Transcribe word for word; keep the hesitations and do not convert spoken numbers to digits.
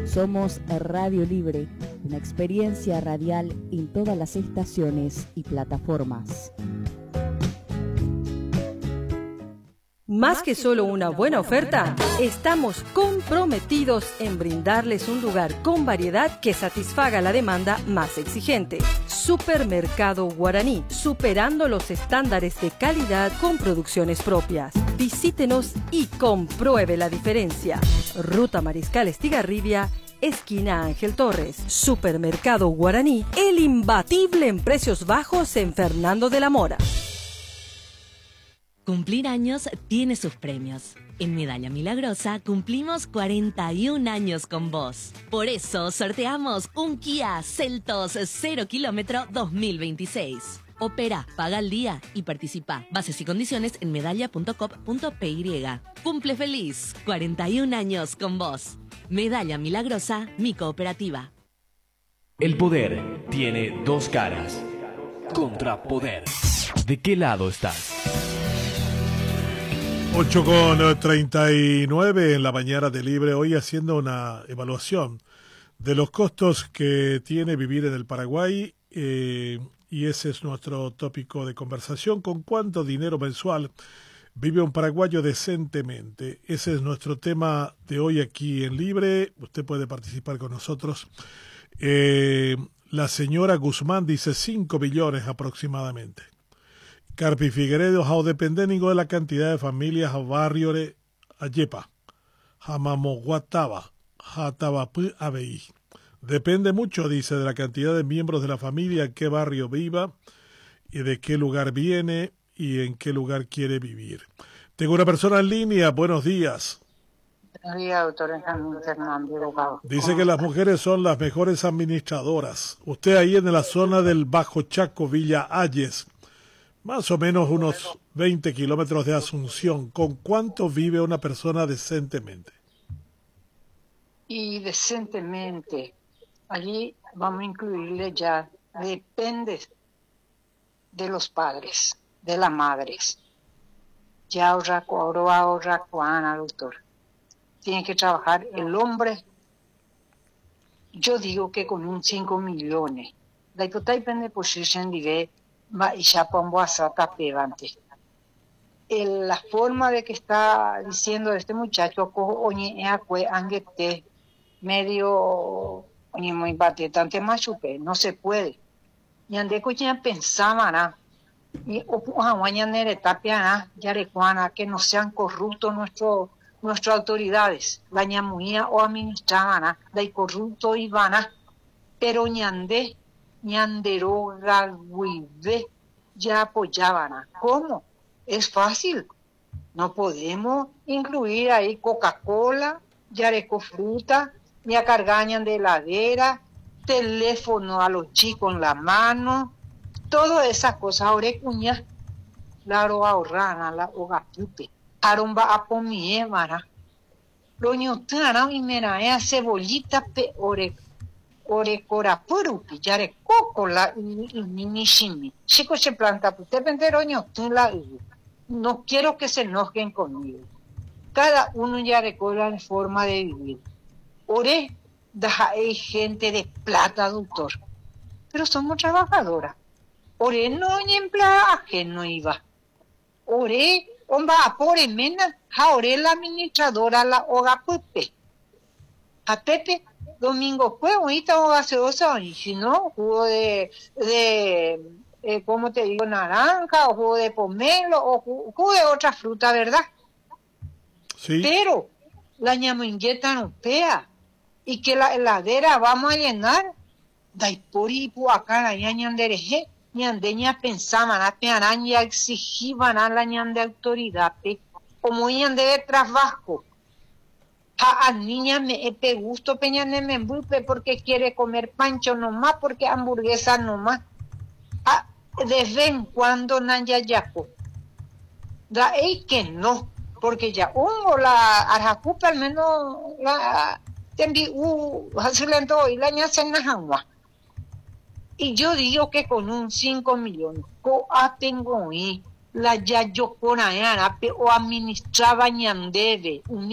Somos Radio Libre, una experiencia radial en todas las estaciones y plataformas. Más que solo una buena oferta, estamos comprometidos en brindarles un lugar con variedad que satisfaga la demanda más exigente. Supermercado Guaraní, superando los estándares de calidad con producciones propias. Visítenos y compruebe la diferencia. Ruta Mariscal Estigarribia, esquina Ángel Torres. Supermercado Guaraní, el imbatible en precios bajos en Fernando de la Mora. Cumplir años tiene sus premios. En Medalla Milagrosa cumplimos cuarenta y un años con vos. Por eso sorteamos un Kia Seltos cero kilómetro dos mil veintiséis. Opera, paga al día y participa. Bases y condiciones en medalla punto com punto p y. Cumple feliz. cuarenta y un años con vos. Medalla Milagrosa, mi cooperativa. El poder tiene dos caras. Contrapoder. ¿De qué lado estás? ocho con treinta y nueve en la mañana de Libre, hoy haciendo una evaluación de los costos que tiene vivir en el Paraguay, eh, y ese es nuestro tópico de conversación. ¿Con cuánto dinero mensual vive un paraguayo decentemente? Ese es nuestro tema de hoy aquí en Libre. Usted puede participar con nosotros. Eh, la señora Guzmán dice cinco billones aproximadamente. Carpi Figueredo, jao depende de la cantidad de familias a barrio de Ayepa, Jamamoguataba, Jatabapu Abei. Depende mucho, dice, de la cantidad de miembros de la familia, en qué barrio viva y de qué lugar viene y en qué lugar quiere vivir. Tengo una persona en línea, buenos días. Buenos días, doctor Fernández. Dice que las mujeres son las mejores administradoras. Usted ahí en la zona del Bajo Chaco, Villa Ayes, más o menos unos veinte kilómetros de Asunción. ¿Con cuánto vive una persona decentemente? Y decentemente, allí vamos a incluirle ya, depende de los padres, de las madres. Ya ahorra, ahorra, ahorra, Juana, doctor. Tiene que trabajar el hombre, yo digo que con un cinco millones. La hipoteca depende por si se vive. El, la forma de que está diciendo este muchacho medio muy batete más chupe, no se puede. Y ande coña pensaba na y que no sean corruptos nuestros nuestras autoridades, la ñamuía o administraban de corrupto y vana, pero ñande ñanderoga guide ya apoyaban. ¿Cómo? Es fácil. No podemos incluir ahí Coca-Cola, yareco fruta, ni a cargañan de heladera, teléfono a los chicos en la mano, todas esas cosas. Orecuña, claro, ahorran la hogapute. Aromba a pomie, vara. Lo ñotana y mena cebollita pe ore. Ore corapuru, pillare coco la minishimi. Chico se planta, usted penderoño, la no quiero que se enojen conmigo. Cada uno ya recuerda la forma de vivir. Ore, da hay gente de plata, doctor. Pero somos trabajadoras. Ore no empleada que no iba. Ore, omba a por mena, ja ore la administradora la hoga Pepe. A Pepe domingo fue ahorita o gaseosa, y si no, jugo de, de eh, ¿cómo te digo? Naranja, o jugo de pomelo, o jugo, jugo de otra fruta, ¿verdad? Sí. Pero la ñamingueta no pea, y que la heladera vamos a llenar, daiporipu acá la ñandereje, ñandeña pensaban, a pearán ya exigiban a la ñande autoridad, pe, como ñande de trabajo. A niña me epe gusto peñane me embupe porque quiere comer pancho nomás, porque hamburguesa nomás. A, de vez en cuando nanya yaco. Da ey que no, porque ya ungo la arjacupa al menos la tembi u hasilento y la ña senajangua. Y yo digo que con un cinco millones, co a tengo y la ya yo con ayana, o administraba ñandebe, un